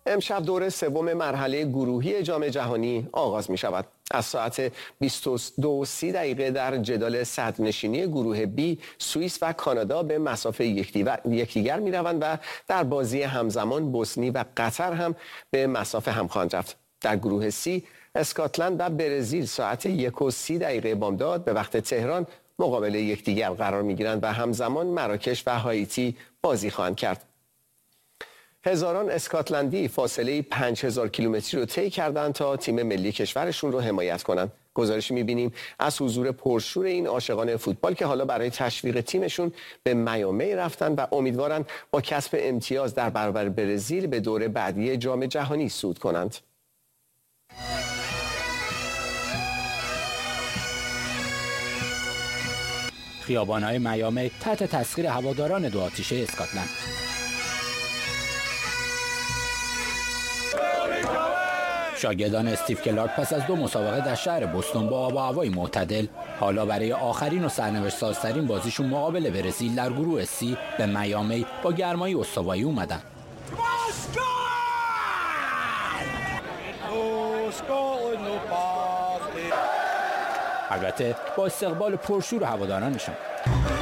امشب دور سوم مرحله گروهی جام جهانی آغاز می شود. از ساعت 22:30 در جدال صدرنشینی گروه بی سوئیس و کانادا به مسافه یکدیگر می روند و در بازی همزمان بوسنی و قطر هم به مسافه هم خواهند رفت. در گروه سی اسکاتلند و برزیل ساعت 1:30 بامداد به وقت تهران مقابل یکدیگر قرار می گیرند و همزمان مراکش و هایتی بازی خواهند کرد. هزاران اسکاتلندی فاصله 5000 کیلومتری رو طی کردند تا تیم ملی کشورشون رو حمایت کنند. گزارشی می‌بینیم از حضور پرشور این عاشقان فوتبال که حالا برای تشویق تیمشون به میامی رفتن و امیدوارن با کسب امتیاز در برابر برزیل به دور بعدی جام جهانی صعود کنند. خیابان‌های میامی تحت تسخیر هواداران دو آتیشه اسکاتلند. شاگردان استیو کلارک پس از 2 مسابقه در شهر بوستون با آب و هوای معتدل حالا برای آخرین و سرنوشت سازترین بازیشون مقابل برزیل در گروه سی به میامی با گرمایی استوایی اومدن. البته با استقبال پرشور هوادارانشون.